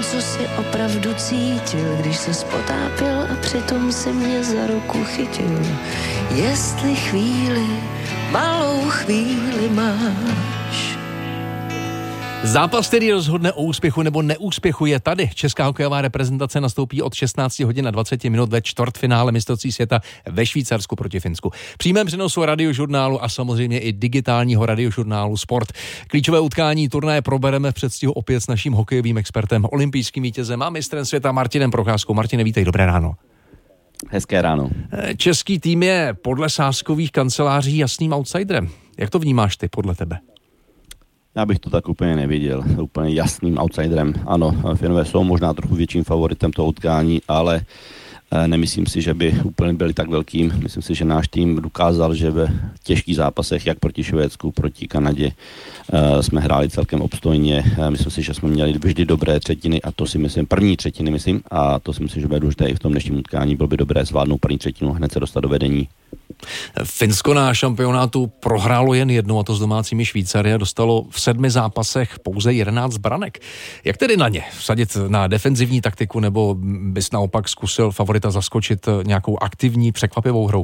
co si opravdu cítil, když se potápěl a přitom si mě za ruku chytil. Jestli chvíli, malou chvíli máš. Zápas, který rozhodne o úspěchu nebo neúspěchu, je tady. Česká hokejová reprezentace nastoupí od 16 hodin a 20 minut ve čtvrtfinále mistrovství světa ve Švýcarsku proti Finsku. V přímém přenosu Radiožurnálu a samozřejmě i digitálního Radiožurnálu Sport. Klíčové utkání turnaje probereme v předstihu opět s naším hokejovým expertem, olympijským vítězem a mistrem světa Martinem Procházkou. Martine, vítej, dobré ráno. Hezké ráno. Český tým je podle sázkových kanceláří jasným outsiderem. Jak to vnímáš ty podle tebe? Já bych to tak úplně neviděl, úplně jasným outsiderem. Ano, Finové jsou možná trochu větším favoritem toho utkání, ale nemyslím si, že by úplně byli tak velkým. Myslím si, že náš tým dokázal, že ve těžkých zápasech, jak proti Švédsku, proti Kanadě, jsme hráli celkem obstojně. Myslím si, že jsme měli vždy dobré třetiny a to si myslím, první třetiny myslím, a to si myslím, že bude důležité i v tom dnešním utkání. Bylo by dobré zvládnout první třetinu a hned se dostat do vedení. Finsko na šampionátu prohrálo jen jednou, a to s domácími Švýcary, a dostalo v 7 zápasech pouze 11 branek. Jak tedy na ně? Vsadit na defenzivní taktiku, nebo bys naopak zkusil favorita zaskočit nějakou aktivní, překvapivou hrou?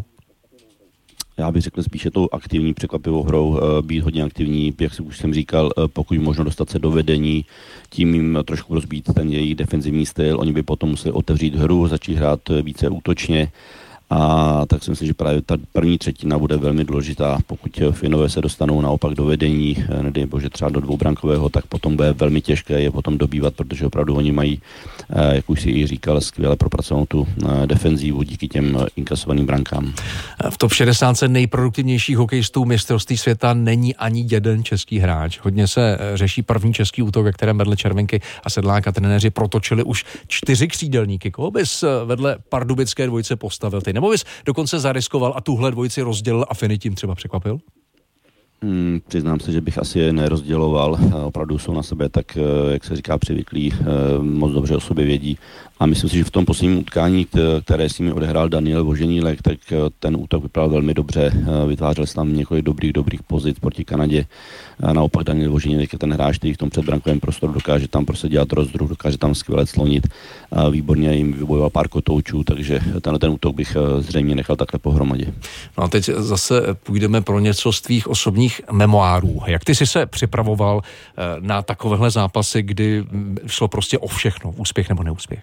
Já bych řekl spíše tou aktivní, překvapivou hrou, být hodně aktivní, jak už jsem říkal, pokud možno dostat se do vedení, tím jim trošku rozbít ten jejich defenzivní styl. Oni by potom museli otevřít hru, začít hrát více útočně. A tak si myslím, že právě ta první třetina bude velmi důležitá. Pokud Finové se dostanou naopak do vedení, nedej bože třeba do dvoubrankového, tak potom bude velmi těžké je potom dobývat, protože opravdu oni mají, jak už si i říkal, skvěle propracovanou tu defenzívu díky těm inkasovaným brankám. V top 60 nejproduktivnějších hokejistů mistrovství světa není ani jeden český hráč. Hodně se řeší první český útok, ve kterém vedle Červenky a Sedláka trenéři protočili už 4 křídelníky. Koho bys vedle pardubické dvojice postavil ty? Nebo bys dokonce zariskoval a tuhle dvojici rozdělil a Finy tím třeba překvapil? Přiznám se, že bych asi je nerozděloval. Opravdu jsou na sebe tak, jak se říká, přivyklí, moc dobře o sobě vědí. A myslím si, že v tom posledním utkání, které s nimi odehrál Daniel Voženílek, tak ten útok vypadal velmi dobře. Vytvářel se tam několik dobrých pozic proti Kanadě. A naopak Daniel Voženílek je ten hráč, který v tom předbrankovém prostoru dokáže tam prostě dělat rozdruh, dokáže tam skvěle slonit. A výborně jim vybojoval pár kotoučů, takže ten útok bych zřejmě nechal takhle pohromadě. No a teď zase půjdeme pro něco z tvých osobních memoárů. Jak ty jsi se připravoval na takovéhle zápasy, kdy šlo prostě o všechno, úspěch nebo neúspěch?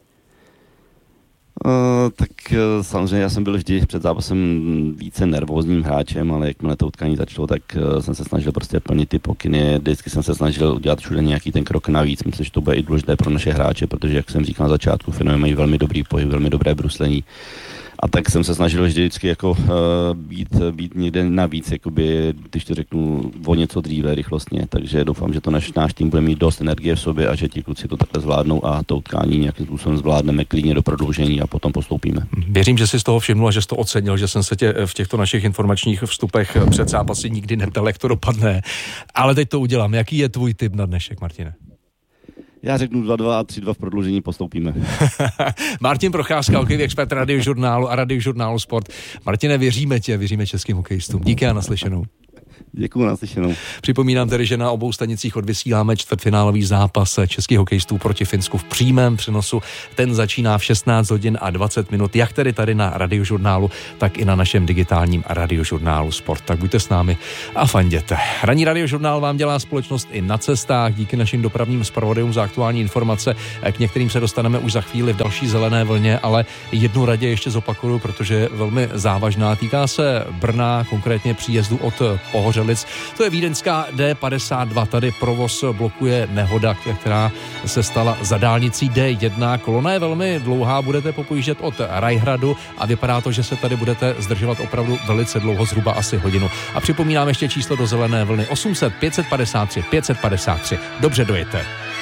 Tak samozřejmě já jsem byl vždy před zápasem více nervózním hráčem, ale jakmile to utkání začalo, tak jsem se snažil prostě plnit ty pokyny. Vždycky jsem se snažil udělat všude nějaký ten krok navíc. Myslím, že to bude i důležité pro naše hráče, protože, jak jsem říkal na začátku, Finové mají velmi dobrý pohyb, velmi dobré bruslení. A tak jsem se snažil vždycky jako být někde navíc, jakoby, když to řeknu o něco dříve, rychlostně. Takže doufám, že to náš tým bude mít dost energie v sobě a že ti kluci to takhle zvládnou a to utkání nějakým způsobem zvládneme klidně do prodloužení a potom postoupíme. Věřím, že jsi z toho všimnul a že jsi to ocenil, že jsem se tě v těchto našich informačních vstupech před zápasy nikdy neptal, jak to dopadne. Ale teď to udělám. Jaký je tvůj tip na dnešek, Martine? Já řeknu 2-2 a 3-2 v prodloužení, postoupíme. Martin Procházka, hokejový expert Radiožurnálu a Radiožurnálu Sport. Martine, věříme českým hokejistům. Díky a naslyšenou. Děkuju, naslyšenou. Připomínám tedy, že na obou stanicích odvysíláme čtvrtfinálový zápas českých hokejistů proti Finsku v přímém přenosu. Ten začíná v 16 hodin a 20 minut, jak tedy tady na Radiožurnálu, tak i na našem digitálním Radiožurnálu Sport. Tak buďte s námi a fanděte. Ranní Radiožurnál vám dělá společnost i na cestách, díky našim dopravním zpravodajům za aktuální informace. K některým se dostaneme už za chvíli v další zelené vlně, ale jednu radě ještě zopakuju, protože je velmi závažná. Týká se Brna, konkrétně příjezdu od Pohořelic. To je vídeňská D52. Tady provoz blokuje nehoda, která se stala za dálnicí D1. Kolona je velmi dlouhá, budete popojíždět od Rajhradu a vypadá to, že se tady budete zdržovat opravdu velice dlouho, zhruba asi hodinu. A připomínám ještě číslo do zelené vlny 800 553 553. Dobře dojete.